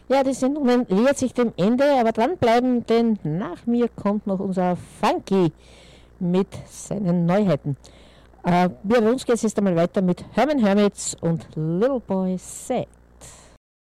Ja, die Sendung nähert sich dem Ende, aber dranbleiben, denn nach mir kommt noch unser Funky mit seinen Neuheiten. Bei uns geht es jetzt einmal weiter mit Herman Hermits und Little Boy Say.